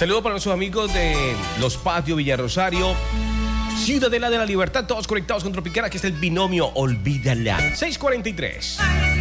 Saludos para nuestros amigos de Los Patios, Villarrosario, Ciudadela de la Libertad, todos conectados con Tropicana, que es el binomio Olvídala. 6:43.